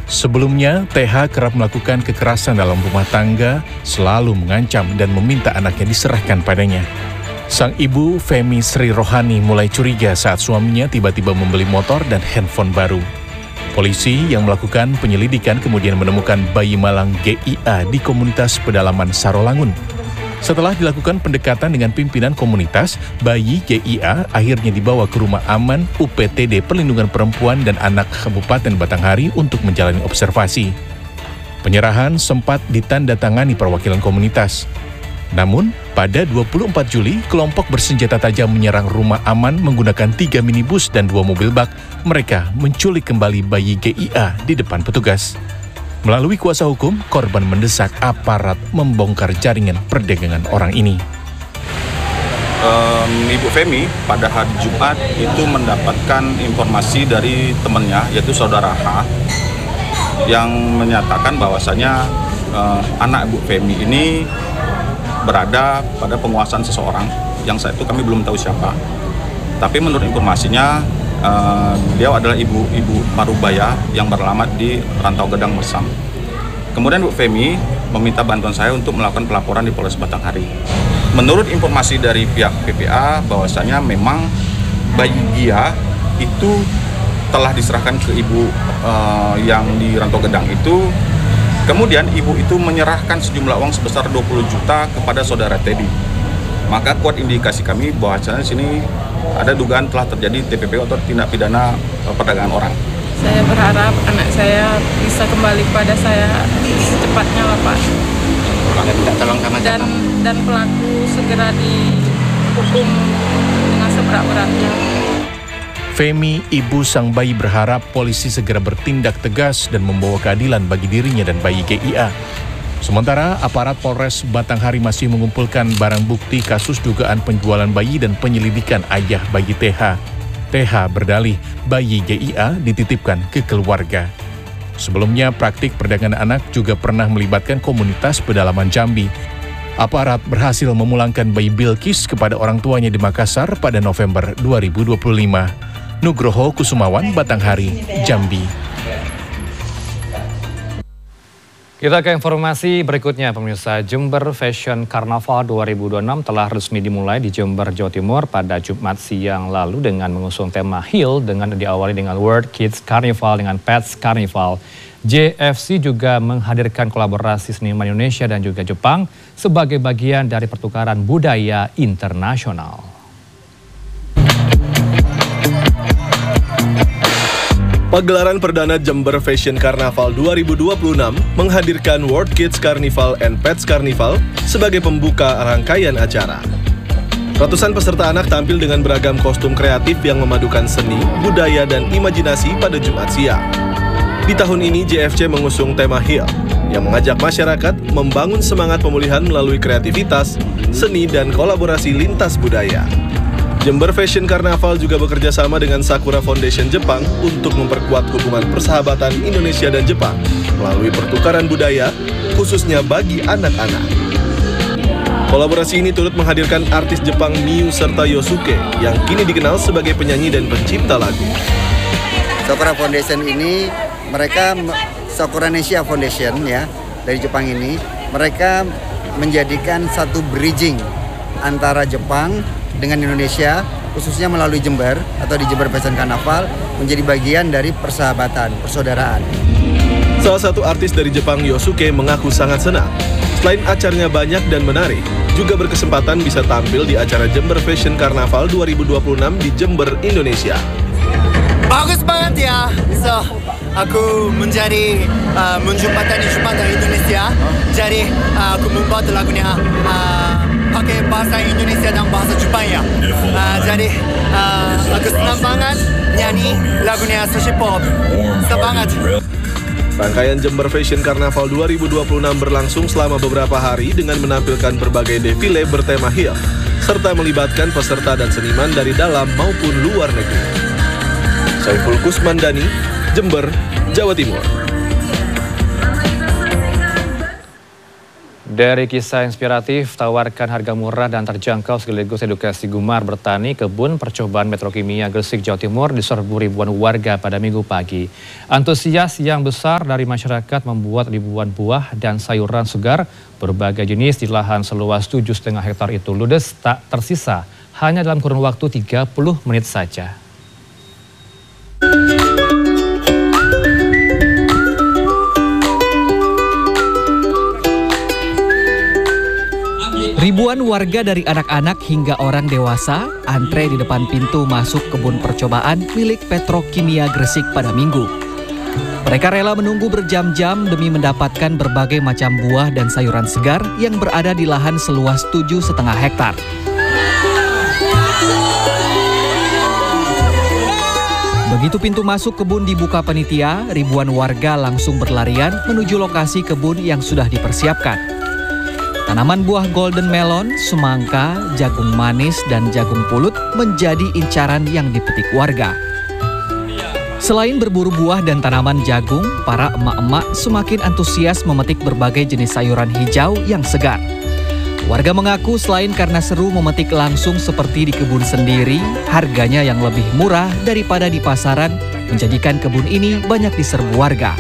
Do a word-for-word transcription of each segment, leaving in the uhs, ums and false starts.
Sebelumnya, T H kerap melakukan kekerasan dalam rumah tangga, selalu mengancam dan meminta anaknya diserahkan padanya. Sang ibu, Femi Sri Rohani, mulai curiga saat suaminya tiba-tiba membeli motor dan handphone baru. Polisi yang melakukan penyelidikan kemudian menemukan bayi malang G I A di komunitas pedalaman Sarolangun. Setelah dilakukan pendekatan dengan pimpinan komunitas, bayi G I A akhirnya dibawa ke Rumah Aman U P T D Perlindungan Perempuan dan Anak Kabupaten Batanghari untuk menjalani observasi. Penyerahan sempat ditandatangani perwakilan komunitas. Namun, pada dua puluh empat Juli, kelompok bersenjata tajam menyerang Rumah Aman menggunakan tiga minibus dan dua mobil bak. Mereka menculik kembali bayi G I A di depan petugas. Melalui kuasa hukum, korban mendesak aparat membongkar jaringan perdagangan orang ini. Um, Ibu Femi pada hari Jumat itu mendapatkan informasi dari temannya, yaitu saudara H, yang menyatakan bahwasanya uh, anak Ibu Femi ini berada pada penguasaan seseorang yang saat itu kami belum tahu siapa. Tapi menurut informasinya, uh, dia adalah ibu-ibu Parubaya yang beralamat di Rantau Gedang Mersam. Kemudian Bu Femi meminta bantuan saya untuk melakukan pelaporan di Polres Batanghari. Menurut informasi dari pihak P P A, bahwasanya memang bayi dia itu telah diserahkan ke ibu uh, yang di Rantau Gedang itu. Kemudian ibu itu menyerahkan sejumlah uang sebesar dua puluh juta kepada saudara Teddy. Maka kuat indikasi kami bahwasanya sini ada dugaan telah terjadi T P P atau tindak pidana perdagangan orang. Saya berharap anak saya bisa kembali kepada saya secepatnya, Bapak. Dan dan pelaku segera dihukum dengan seberat-beratnya. Femi, ibu sang bayi, berharap polisi segera bertindak tegas dan membawa keadilan bagi dirinya dan bayi G I A. Sementara aparat Polres Batanghari masih mengumpulkan barang bukti kasus dugaan penjualan bayi dan penyelidikan ayah bayi T H. T H berdalih bayi G I A dititipkan ke keluarga. Sebelumnya, praktik perdagangan anak juga pernah melibatkan komunitas pedalaman Jambi. Aparat berhasil memulangkan bayi Bilkis kepada orang tuanya di Makassar pada November dua ribu dua puluh lima. Nugroho Kusumawan, Batanghari, Jambi. Kita ke informasi berikutnya, pemirsa. Jember Fashion Carnaval dua ribu dua puluh enam telah resmi dimulai di Jember, Jawa Timur pada Jumat siang lalu dengan mengusung tema Heal dengan diawali dengan World Kids Carnival dengan Pets Carnival. J F C juga menghadirkan kolaborasi seniman Indonesia dan juga Jepang sebagai bagian dari pertukaran budaya internasional. Pagelaran perdana Jember Fashion Carnaval dua ribu dua puluh enam menghadirkan World Kids Carnival and Pets Carnival sebagai pembuka rangkaian acara. Ratusan peserta anak tampil dengan beragam kostum kreatif yang memadukan seni, budaya, dan imajinasi pada Jumat siang. Di tahun ini J F C mengusung tema Heal, yang mengajak masyarakat membangun semangat pemulihan melalui kreativitas, seni, dan kolaborasi lintas budaya. Jember Fashion Carnaval juga bekerja sama dengan Sakura Foundation Jepang untuk memperkuat hubungan persahabatan Indonesia dan Jepang melalui pertukaran budaya, khususnya bagi anak-anak. Kolaborasi ini turut menghadirkan artis Jepang Miu serta Yosuke yang kini dikenal sebagai penyanyi dan pencipta lagu. Sakura Foundation ini, mereka Sakura Nesia Foundation ya dari Jepang ini, mereka menjadikan satu bridging antara Jepang dengan Indonesia, khususnya melalui Jember atau di Jember Fashion Carnaval, menjadi bagian dari persahabatan, persaudaraan. Salah satu artis dari Jepang, Yosuke, mengaku sangat senang. Selain acaranya banyak dan menarik, juga berkesempatan bisa tampil di acara Jember Fashion Carnaval dua ribu dua puluh enam di Jember, Indonesia. Bagus banget ya, so aku menjadi uh, menjumpai Jepang dan Indonesia. Jadi uh, aku membuat lagunya uh, pakai bahasa Indonesia dan bahasa Jepang ya. Uh, jadi uh, aku senang banget nyanyi lagunya Sushi Pop. Semangat. Rangkaian Jember Fashion Carnaval dua ribu dua puluh enam berlangsung selama beberapa hari dengan menampilkan berbagai defile bertema Heal, serta melibatkan peserta dan seniman dari dalam maupun luar negeri. Saiful Kusmandani, Jember, Jawa Timur. Dari kisah inspiratif, tawarkan harga murah dan terjangkau sekaligus edukasi gemar bertani, kebun percobaan Petrokimia Gresik, Jawa Timur diserbu ribuan warga pada Minggu pagi. Antusias yang besar dari masyarakat membuat ribuan buah dan sayuran segar berbagai jenis di lahan seluas tujuh koma lima hektar itu ludes tak tersisa hanya dalam kurun waktu tiga puluh menit saja. Ribuan warga dari anak-anak hingga orang dewasa antre di depan pintu masuk kebun percobaan milik Petrokimia Gresik pada Minggu. Mereka rela menunggu berjam-jam demi mendapatkan berbagai macam buah dan sayuran segar yang berada di lahan seluas tujuh koma lima hektar. Begitu pintu masuk kebun dibuka panitia, ribuan warga langsung berlarian menuju lokasi kebun yang sudah dipersiapkan. Tanaman buah golden melon, semangka, jagung manis, dan jagung pulut menjadi incaran yang dipetik warga. Selain berburu buah dan tanaman jagung, para emak-emak semakin antusias memetik berbagai jenis sayuran hijau yang segar. Warga mengaku selain karena seru memetik langsung seperti di kebun sendiri, harganya yang lebih murah daripada di pasaran menjadikan kebun ini banyak diserbu warga.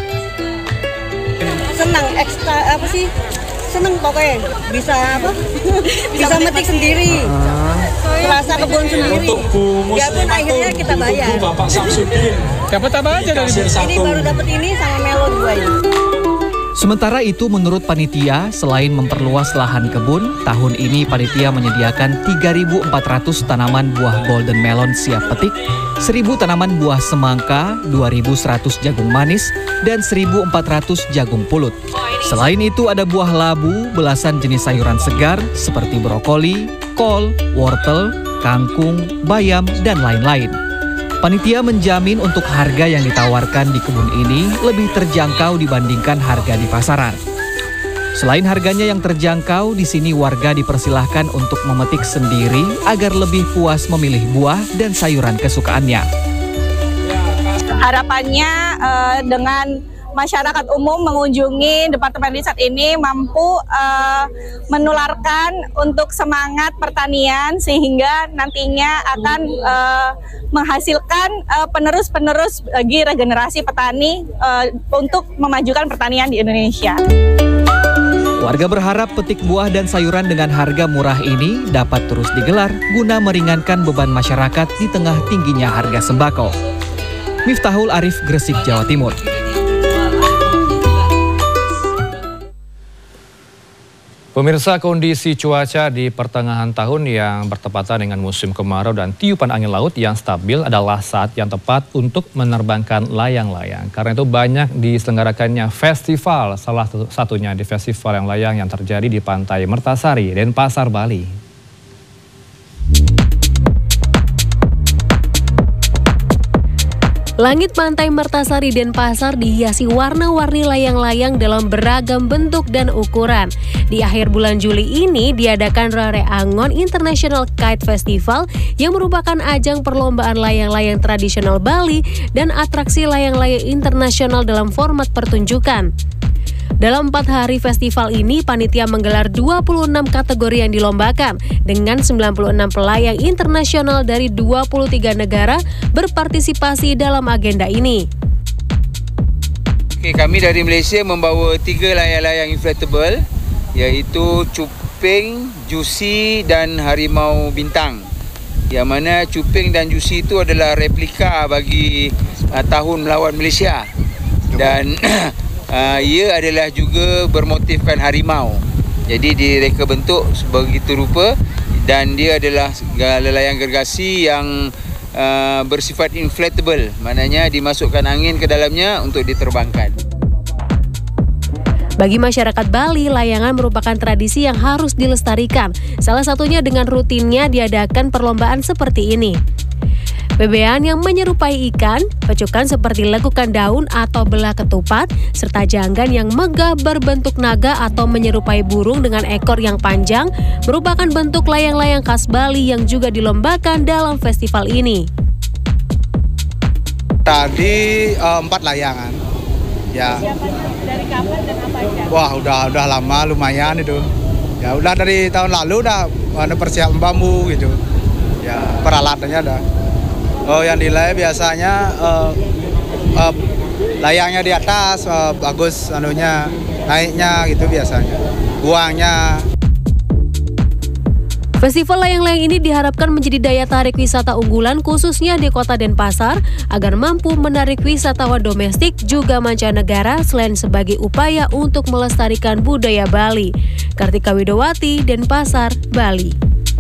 Senang, ekstra apa sih? Seneng pokoknya bisa apa bisa metik sendiri, rasa kebun sendiri. Ya pun akhirnya kita bayar. Dapat apa aja dari ini baru dapat ini sama melon dua ini. Sementara itu menurut panitia, selain memperluas lahan kebun, tahun ini panitia menyediakan tiga ribu empat ratus tanaman buah golden melon siap petik, seribu tanaman buah semangka, dua ribu seratus jagung manis, dan seribu empat ratus jagung pulut. Selain itu ada buah labu, belasan jenis sayuran segar seperti brokoli, kol, wortel, kangkung, bayam, dan lain-lain. Panitia menjamin untuk harga yang ditawarkan di kebun ini lebih terjangkau dibandingkan harga di pasaran. Selain harganya yang terjangkau, di sini warga dipersilahkan untuk memetik sendiri agar lebih puas memilih buah dan sayuran kesukaannya. Harapannya uh, dengan masyarakat umum mengunjungi Departemen Riset ini mampu uh, menularkan untuk semangat pertanian sehingga nantinya akan uh, menghasilkan uh, penerus-penerus bagi regenerasi petani uh, untuk memajukan pertanian di Indonesia. Warga berharap petik buah dan sayuran dengan harga murah ini dapat terus digelar guna meringankan beban masyarakat di tengah tingginya harga sembako. Miftahul Arif, Gresik, Jawa Timur. Pemirsa, kondisi cuaca di pertengahan tahun yang bertepatan dengan musim kemarau dan tiupan angin laut yang stabil adalah saat yang tepat untuk menerbangkan layang-layang. Karena itu banyak diselenggarakannya festival, salah satunya di festival layang-layang yang terjadi di Pantai Mertasari, Denpasar, Bali. Langit Pantai Mertasari Denpasar dihiasi warna-warni layang-layang dalam beragam bentuk dan ukuran. Di akhir bulan Juli ini diadakan Rare Angon International Kite Festival yang merupakan ajang perlombaan layang-layang tradisional Bali dan atraksi layang-layang internasional dalam format pertunjukan. Dalam empat hari festival ini, panitia menggelar dua puluh enam kategori yang dilombakan dengan sembilan puluh enam pelayang internasional dari dua puluh tiga negara berpartisipasi dalam agenda ini. Oke, kami dari Malaysia membawa tiga layang-layang inflatable, yaitu cuping, jusi dan harimau bintang. Yang mana cuping dan jusi itu adalah replika bagi uh, tahun melawan Malaysia. Dan Uh, ia adalah juga bermotifkan harimau. Jadi direka bentuk begitu rupa dan dia adalah layang gergasi yang uh, bersifat inflatable. Maknanya dimasukkan angin ke dalamnya untuk diterbangkan. Bagi masyarakat Bali, layangan merupakan tradisi yang harus dilestarikan. Salah satunya dengan rutinnya diadakan perlombaan seperti ini. Bebean yang menyerupai ikan, pecukan seperti lekukan daun atau belah ketupat, serta janggan yang megah berbentuk naga atau menyerupai burung dengan ekor yang panjang merupakan bentuk layang-layang khas Bali yang juga dilombakan dalam festival ini. Tadi uh, empat layangan Ya. Dari kapan dan apa aja? Wah, udah udah lama lumayan itu. Ya udah dari tahun lalu udah ada persiapan bambu gitu. Ya peralatannya ada. Oh yang nilai biasanya uh, uh, layangnya di atas uh, bagus anunya naiknya gitu biasanya. Buangnya. Festival layang-layang ini diharapkan menjadi daya tarik wisata unggulan khususnya di kota Denpasar agar mampu menarik wisatawan domestik juga mancanegara selain sebagai upaya untuk melestarikan budaya Bali. Kartika Widowati, Denpasar, Bali.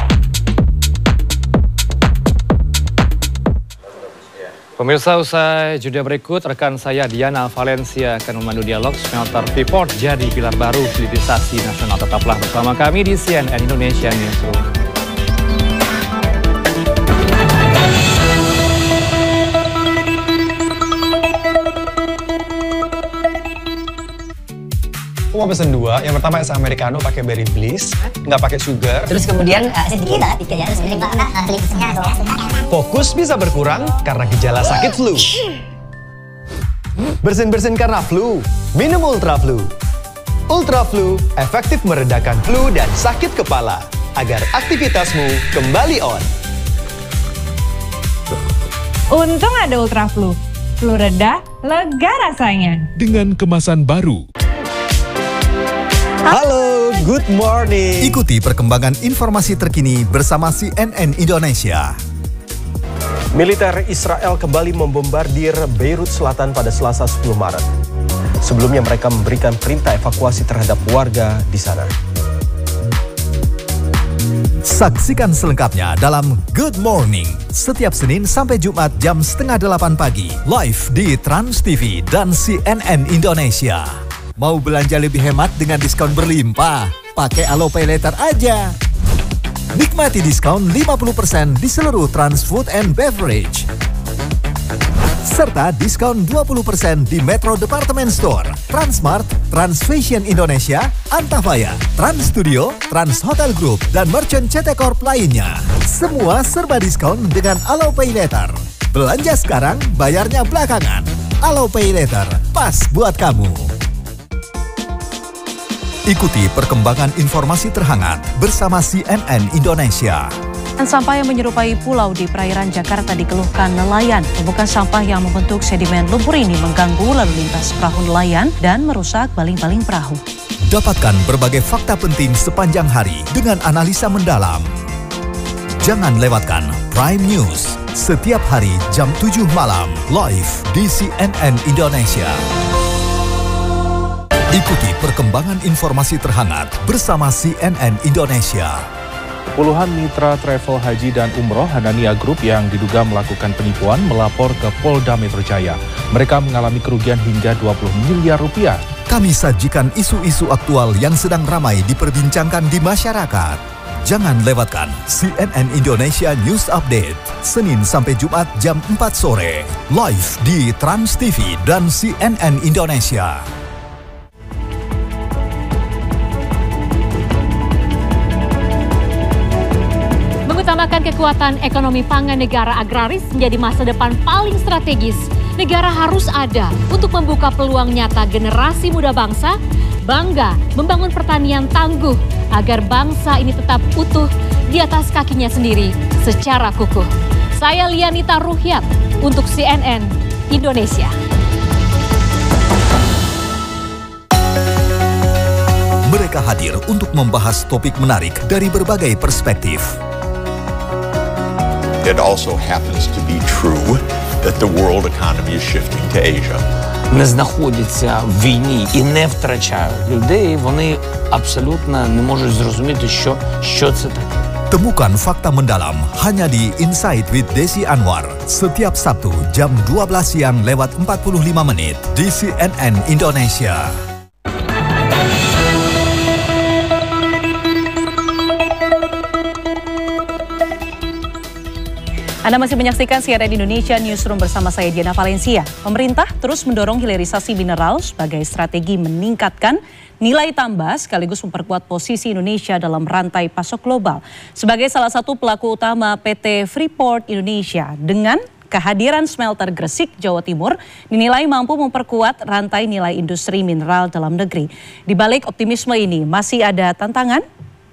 Pemirsa, usai jeda berikut, rekan saya Diana Valencia akan memandu dialog smelter Freeport jadi pilar baru hilirisasi nasional. Tetaplah bersama kami di C N N Indonesia Newsroom. Aku mau pesen dua, yang pertama es americano pakai berry bliss, nggak pakai sugar. Terus kemudian uh, sedikit lah, tiga ya, terus kemudian uh, bliss-nya. Fokus bisa berkurang karena gejala sakit flu. Bersin-bersin karena flu, minum Ultra Flu. Ultra Flu efektif meredakan flu dan sakit kepala agar aktivitasmu kembali on. Untung ada Ultra Flu. Flu reda, lega rasanya. Dengan kemasan baru. Halo, good morning. Ikuti perkembangan informasi terkini bersama C N N Indonesia. Militer Israel kembali membombardir Beirut Selatan pada Selasa sepuluh Maret. Sebelumnya mereka memberikan perintah evakuasi terhadap warga di sana. Saksikan selengkapnya dalam Good Morning setiap Senin sampai Jumat jam setengah delapan pagi live di Trans T V dan C N N Indonesia. Mau belanja lebih hemat dengan diskon berlimpah? Pakai Alo Pay Later aja. Nikmati diskon lima puluh persen di seluruh Trans Food and Beverage. Serta diskon dua puluh persen di Metro Department Store, Transmart, Trans Fashion Indonesia, Antafaya, Trans Studio, Trans Hotel Group, dan Merchant C T Corp lainnya. Semua serba diskon dengan Alo Pay Later. Belanja sekarang, bayarnya belakangan. Alo Pay Later, pas buat kamu. Ikuti perkembangan informasi terhangat bersama C N N Indonesia. Sampah yang menyerupai pulau di perairan Jakarta dikeluhkan nelayan. Tumpukan sampah yang membentuk sedimen lumpur ini mengganggu lalu lintas perahu nelayan dan merusak baling-baling perahu. Dapatkan berbagai fakta penting sepanjang hari dengan analisa mendalam. Jangan lewatkan Prime News setiap hari jam tujuh malam live di C N N Indonesia. Ikuti perkembangan informasi terhangat bersama C N N Indonesia. Puluhan mitra travel haji dan umroh Hanania Group yang diduga melakukan penipuan melapor ke Polda Metro Jaya. Mereka mengalami kerugian hingga dua puluh miliar rupiah. Kami sajikan isu-isu aktual yang sedang ramai diperbincangkan di masyarakat. Jangan lewatkan C N N Indonesia News Update, Senin sampai Jumat jam empat sore, live di Trans T V dan C N N Indonesia. Mengutamakan kekuatan ekonomi pangan negara agraris menjadi masa depan paling strategis. Negara harus ada untuk membuka peluang nyata generasi muda bangsa, bangga membangun pertanian tangguh agar bangsa ini tetap utuh di atas kakinya sendiri secara kukuh. Saya Lianita Ruhyat untuk C N N Indonesia. Mereka hadir untuk membahas topik menarik dari berbagai perspektif. It also happens to be true that the world economy is shifting to Asia. Не знаходяться в війні і не втрачають людей, вони абсолютно не можуть зрозуміти, що, що це таке. Temukan fakta mendalam hanya di Insight with Desi Anwar setiap Sabtu jam dua belas siang lewat empat puluh lima menit di C N N Indonesia. Anda masih menyaksikan C N N Indonesia Newsroom bersama saya Diana Valencia. Pemerintah terus mendorong hilirisasi mineral sebagai strategi meningkatkan nilai tambah sekaligus memperkuat posisi Indonesia dalam rantai pasok global. Sebagai salah satu pelaku utama P T Freeport Indonesia dengan Kehadiran smelter Gresik, Jawa Timur dinilai mampu memperkuat rantai nilai industri mineral dalam negeri. Di balik optimisme ini masih ada tantangan.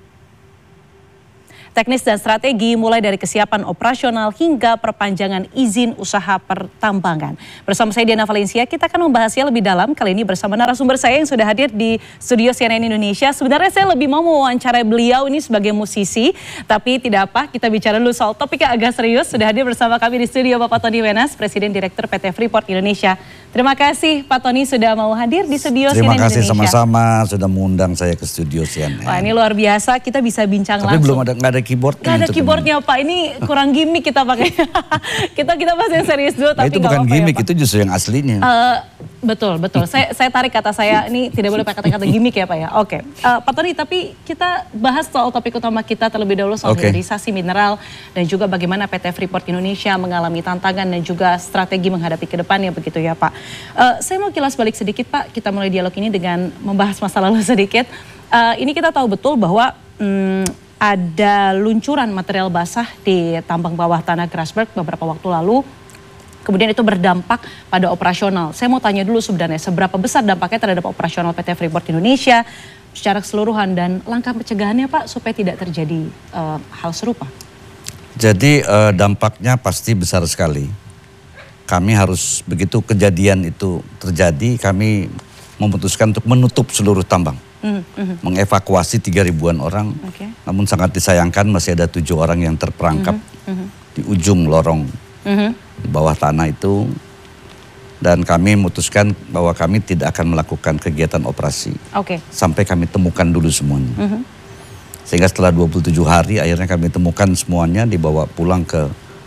Teknis dan strategi mulai dari kesiapan operasional hingga perpanjangan izin usaha pertambangan. Bersama saya Diana Valencia, kita akan membahasnya lebih dalam kali ini bersama narasumber saya yang sudah hadir di studio C N N Indonesia. Sebenarnya saya lebih mau mewawancarai beliau ini sebagai musisi, tapi tidak apa, kita bicara dulu soal topik yang agak serius. Sudah hadir bersama kami di studio Bapak Tony Wenas, Presiden Direktur P T Freeport Indonesia. Terima kasih Pak Tony sudah mau hadir di studio C N N Indonesia. Terima kasih sama-sama sudah mengundang saya ke studio C N N. Wah, ini luar biasa, kita bisa bincang Tapi langsung. belum ada, nggak ada keyboard. Nggak ada keyboardnya Pak, ini kurang gimmick kita pakai. kita kita bahas yang serius dulu. Nah, tapi itu bukan apa-apa gimmick, ya, Pak. itu justru yang aslinya. Uh, betul, betul. saya, saya tarik kata saya, ini tidak boleh pakai kata-kata gimmick ya Pak ya. Oke, uh, Pak Tony, tapi kita bahas soal topik utama kita terlebih dahulu soal Okay. hilirisasi mineral dan juga bagaimana P T Freeport Indonesia mengalami tantangan dan juga strategi menghadapi ke depannya begitu ya Pak. Uh, saya mau kilas balik sedikit Pak, kita mulai dialog ini dengan membahas masa lalu sedikit. Uh, ini kita tahu betul bahwa hmm, ada luncuran material basah di tambang bawah tanah Grasberg beberapa waktu lalu. Kemudian itu berdampak pada operasional. Saya mau tanya dulu sebenarnya seberapa besar dampaknya terhadap operasional P T Freeport Indonesia secara keseluruhan dan langkah pencegahannya Pak supaya tidak terjadi uh, hal serupa. Jadi uh, dampaknya pasti besar sekali. Kami harus begitu kejadian itu terjadi, kami memutuskan untuk menutup seluruh tambang. Mm, mm. Mengevakuasi tiga ribuan orang, okay. Namun sangat disayangkan masih ada tujuh orang yang terperangkap mm -hmm. di ujung lorong mm -hmm. di bawah tanah itu. Dan kami memutuskan bahwa kami tidak akan melakukan kegiatan operasi okay. sampai kami temukan dulu semuanya. Mm -hmm. Sehingga setelah dua puluh tujuh hari akhirnya kami temukan semuanya, dibawa pulang ke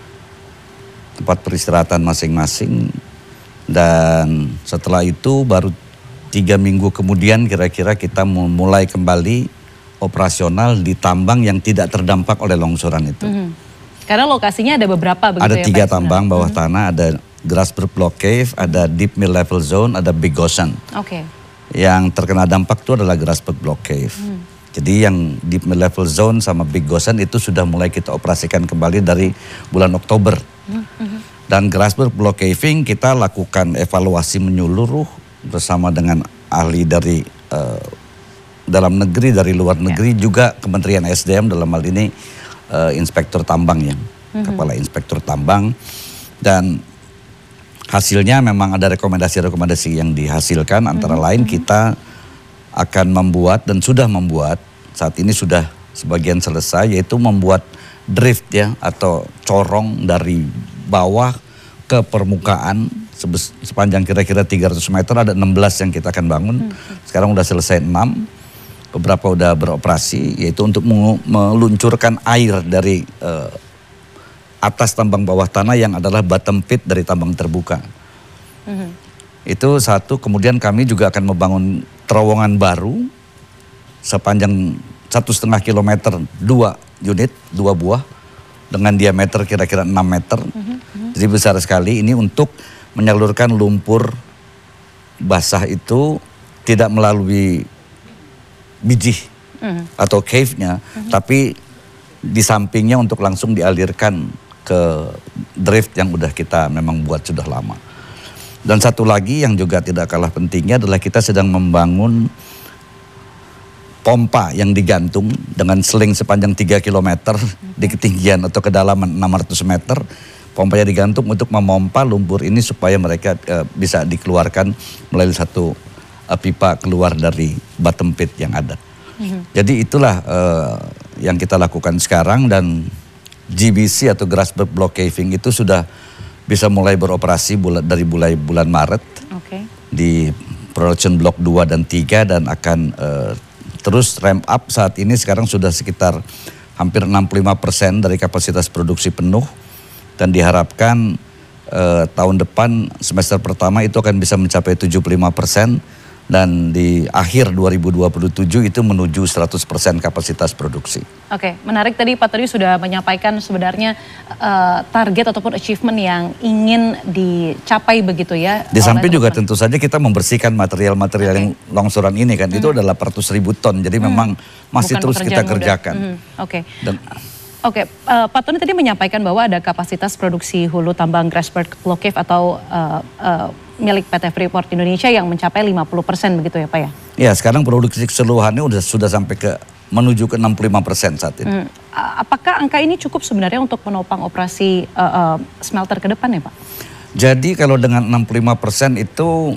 tempat peristirahatan masing-masing. Dan setelah itu baru tiga minggu kemudian kira-kira kita mulai kembali operasional di tambang yang tidak terdampak oleh longsoran itu. Mm-hmm. Karena lokasinya ada beberapa begitu ada ya, tiga Pak, tambang bawah mm-hmm. tanah, ada Grasberg Block Cave, ada Deep Mill Level Zone, ada Big Gosen. Oke. Okay. Yang terkena dampak itu adalah Grasberg Block Cave. Mm. Jadi yang Deep Mill Level Zone sama Big Gosen itu sudah mulai kita operasikan kembali dari bulan Oktober. Mm-hmm. Dan Grasberg Block Caving kita lakukan evaluasi menyeluruh bersama dengan ahli dari uh, dalam negeri, dari luar negeri, yeah. juga Kementerian S D M dalam hal ini uh, Inspektur Tambang ya, mm-hmm. Kepala Inspektur Tambang. Dan hasilnya memang ada rekomendasi-rekomendasi yang dihasilkan, antara mm-hmm. lain kita akan membuat dan sudah membuat, saat ini sudah sebagian selesai, yaitu membuat drift ya, atau corong dari bawah ke permukaan sepanjang kira-kira tiga ratus meter, ada enam belas yang kita akan bangun. Sekarang udah selesai enam, beberapa udah beroperasi, yaitu untuk meluncurkan air dari uh, atas tambang bawah tanah yang adalah bottom pit dari tambang terbuka. Mm-hmm. Itu satu. Kemudian kami juga akan membangun terowongan baru sepanjang satu setengah kilometer, dua unit, dua buah dengan diameter kira-kira enam meter. Mm-hmm. Jadi besar sekali ini untuk menyalurkan lumpur basah itu tidak melalui biji mm. atau cave-nya, mm-hmm. tapi di sampingnya untuk langsung dialirkan ke drift yang udah kita memang buat sudah lama. Dan satu lagi yang juga tidak kalah pentingnya adalah kita sedang membangun pompa yang digantung dengan seling sepanjang tiga kilometer mm-hmm. di ketinggian atau kedalaman enam ratus meter. Pompanya digantung untuk memompa lumpur ini supaya mereka uh, bisa dikeluarkan melalui satu uh, pipa keluar dari bottom pit yang ada. Mm-hmm. Jadi itulah uh, yang kita lakukan sekarang, dan G B C atau Grasberg Block Caving itu sudah bisa mulai beroperasi bulan, dari mulai bulan Maret okay. di production block dua dan tiga, dan akan uh, terus ramp up. Saat ini sekarang sudah sekitar hampir enam puluh lima persen dari kapasitas produksi penuh. Dan diharapkan eh, tahun depan semester pertama itu akan bisa mencapai tujuh puluh lima persen. Dan di akhir dua ribu dua puluh tujuh itu menuju seratus persen kapasitas produksi. Oke, menarik tadi Pak Tony sudah menyampaikan sebenarnya uh, target ataupun achievement yang ingin dicapai begitu ya. Di samping juga tentu saja kita membersihkan material-material okay. yang longsoran ini kan, hmm. itu adalah delapan ratus ribu ton. Jadi hmm. memang masih Bukan terus kita mudah. kerjakan. Hmm. Oke. Okay. Dan Oke, uh, Pak Tony tadi menyampaikan bahwa ada kapasitas produksi hulu tambang Grasberg Block Cave atau uh, uh, milik P T Freeport Indonesia yang mencapai lima puluh persen begitu ya Pak ya? Ya, sekarang produksi keseluruhannya udah, sudah sampai ke menuju ke enam puluh lima persen saat ini. Hmm. Apakah angka ini cukup sebenarnya untuk menopang operasi uh, uh, smelter ke depan ya Pak? Jadi kalau dengan enam puluh lima persen itu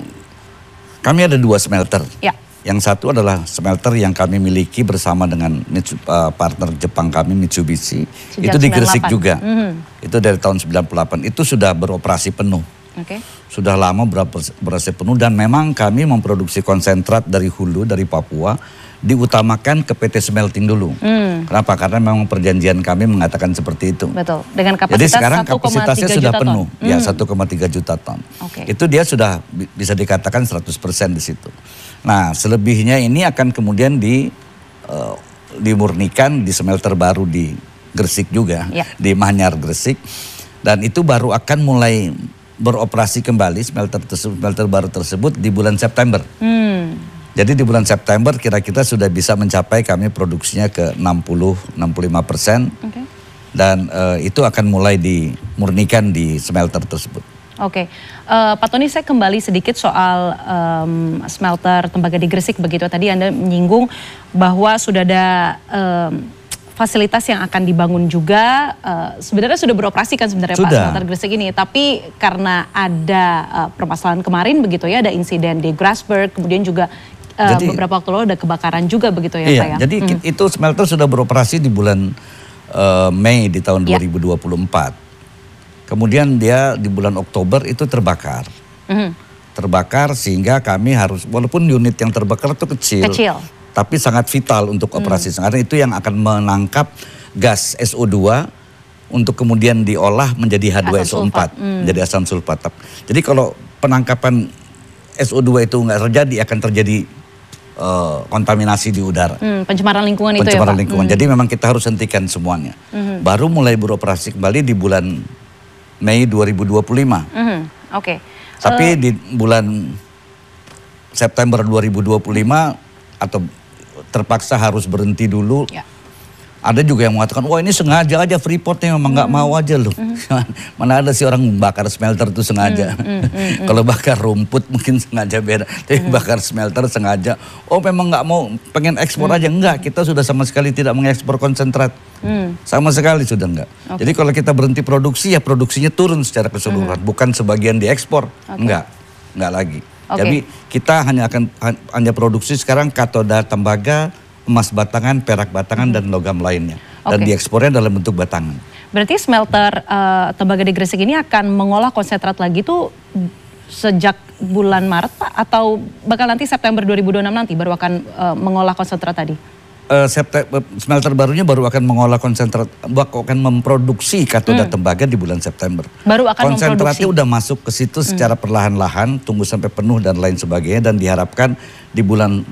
kami ada dua smelter. Ya. Yang satu adalah smelter yang kami miliki bersama dengan uh, partner Jepang kami Mitsubishi. Sejak itu di Gresik juga. Mm-hmm. Itu dari tahun sembilan puluh delapan. Itu sudah beroperasi penuh. Okay. Sudah lama beroperasi penuh dan memang kami memproduksi konsentrat dari hulu dari Papua diutamakan ke P T Smelting dulu. Mm. Kenapa? Karena memang perjanjian kami mengatakan seperti itu. Betul. Dengan kapasitas Jadi sekarang kapasitasnya sudah penuh. Ton. Ya, mm. satu koma tiga juta ton. Okay. Itu dia sudah bisa dikatakan seratus persen di situ. Nah, selebihnya ini akan kemudian di uh, dimurnikan di smelter baru di Gresik juga, ya. Di Manyar Gresik. Dan itu baru akan mulai beroperasi kembali smelter tersebut, smelter baru tersebut di bulan September. Hmm. Jadi di bulan September kira-kira sudah bisa mencapai kami produksinya ke enam puluh sampai enam puluh lima persen. Okay. Dan uh, itu akan mulai dimurnikan di smelter tersebut. Oke, okay. uh, Pak Tony, saya kembali sedikit soal um, smelter tembaga di Gresik begitu. Tadi Anda menyinggung bahwa sudah ada um, fasilitas yang akan dibangun juga. Uh, sebenarnya sudah beroperasi kan sebenarnya Pak smelter Gresik ini, tapi karena ada uh, permasalahan kemarin begitu ya, ada insiden di Grasberg, kemudian juga uh, jadi, beberapa waktu lalu ada kebakaran juga begitu ya iya, Pak ya. Jadi hmm. itu smelter sudah beroperasi di bulan uh, Mei di tahun dua ribu dua puluh empat. Kemudian dia di bulan Oktober itu terbakar. Mm-hmm. Terbakar sehingga kami harus, walaupun unit yang terbakar itu kecil. Kecil. Tapi sangat vital untuk operasi. Mm. Karena itu yang akan menangkap gas S O dua untuk kemudian diolah menjadi H dua S O empat. Mm. Jadi asam sulfat. Jadi kalau penangkapan S O dua itu nggak terjadi, akan terjadi uh, kontaminasi di udara. Mm, pencemaran lingkungan itu ya Pak? Pencemaran lingkungan. Mm. Jadi memang kita harus hentikan semuanya. Mm-hmm. Baru mulai beroperasi kembali di bulan Mei dua ribu dua puluh lima. Mm-hmm. Oke. Okay. Tapi uh, di bulan September dua ribu dua puluh lima atau terpaksa harus berhenti dulu. Ya. Ada juga yang mengatakan, wah ini sengaja aja Freeport-nya memang nggak mm. mau aja loh. Mm. Mana ada sih orang bakar smelter itu sengaja. Mm, mm, mm, mm. Kalau bakar rumput mungkin sengaja beda. Tapi mm. bakar smelter sengaja, oh memang nggak mau, pengen ekspor mm. aja. Enggak, kita sudah sama sekali tidak mengekspor konsentrat. Mm. Sama sekali sudah enggak. Okay. Jadi kalau kita berhenti produksi, ya produksinya turun secara keseluruhan. Mm. Bukan sebagian diekspor. Okay. Enggak, enggak lagi. Okay. Jadi kita hanya akan hanya produksi sekarang katoda tembaga, emas batangan, perak batangan, hmm. dan logam lainnya. Dan okay. diekspornya dalam bentuk batangan. Berarti smelter uh, tembaga di Gresik ini akan mengolah konsentrat lagi tuh sejak bulan Maret Pak? Atau bakal nanti September dua ribu dua puluh enam nanti baru akan uh, mengolah konsentrat tadi? Uh, September, smelter barunya baru akan mengolah konsentrat, akan memproduksi katoda hmm. tembaga di bulan September. Baru akan konsentratnya memproduksi. udah masuk ke situ secara hmm. perlahan-lahan, tunggu sampai penuh dan lain sebagainya. Dan diharapkan di bulan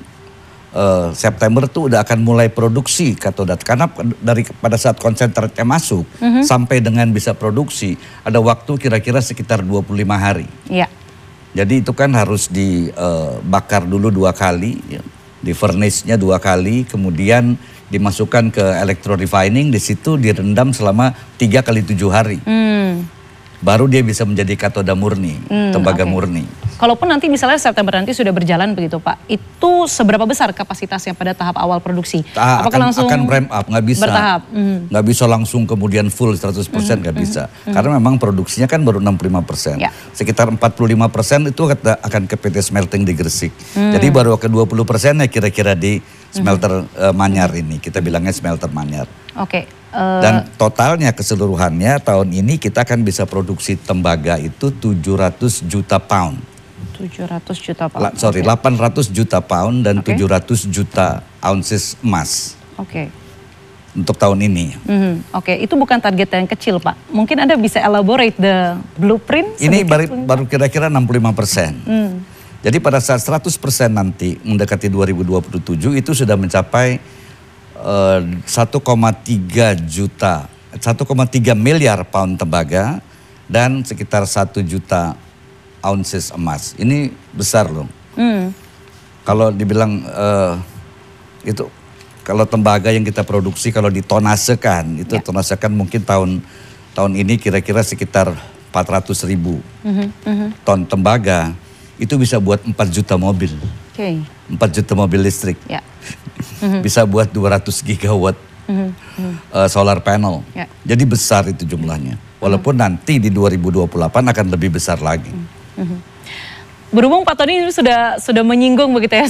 Uh, September tuh udah akan mulai produksi katoda, karena dari pada saat konsentratnya masuk mm-hmm. sampai dengan bisa produksi ada waktu kira-kira sekitar dua puluh lima hari. Iya. Jadi itu kan harus dibakar uh, dulu dua kali, ya. Di furnace-nya dua kali, kemudian dimasukkan ke electro refining, di situ direndam selama tiga kali tujuh hari. Mm. Baru dia bisa menjadi katoda murni, hmm, tembaga okay. murni. Kalaupun nanti misalnya September nanti sudah berjalan begitu Pak, itu seberapa besar kapasitasnya pada tahap awal produksi? Ta Apakah akan, langsung akan ramp up, nggak bisa. Bertahap? Hmm. Nggak bisa langsung kemudian full seratus persen, nggak hmm, bisa. Hmm, Karena memang produksinya kan baru enam puluh lima persen. Ya. Sekitar empat puluh lima persen itu akan ke P T Smelting di Gresik. Hmm. Jadi baru ke dua puluh persen ya kira-kira di smelter hmm. uh, Manyar ini. Kita bilangnya smelter Manyar. Oke. Okay. Uh, Dan totalnya keseluruhannya tahun ini kita akan bisa produksi tembaga itu tujuh ratus juta pound. tujuh ratus juta pound. La, sorry, okay. delapan ratus juta pound dan okay. tujuh ratus juta ounces emas. Oke. Okay. Untuk tahun ini. Mm-hmm. Oke, okay. Itu bukan target yang kecil Pak. Mungkin Anda bisa elaborate the blueprint? Ini baru, baru kira-kira enam puluh lima persen. Mm. Jadi pada saat seratus persen nanti mendekati dua ribu dua puluh tujuh itu sudah mencapai Uh, satu koma tiga juta, satu koma tiga miliar pound tembaga dan sekitar satu juta ounces emas. Ini besar loh. Mm. Kalau dibilang uh, itu kalau tembaga yang kita produksi kalau ditonasekan, itu ya. tonasekan mungkin tahun tahun ini kira-kira sekitar empat ratus ribu uh-huh, uh-huh. ton tembaga, itu bisa buat empat juta mobil. Okay. empat juta mobil listrik. Ya. Uh-huh. Bisa buat dua ratus gigawatt uh-huh, uh-huh. Uh, solar panel. Ya. Jadi besar itu jumlahnya. Walaupun uh-huh. nanti di dua ribu dua puluh delapan akan lebih besar lagi. Uh-huh. Berhubung Pak Tony sudah sudah menyinggung begitu ya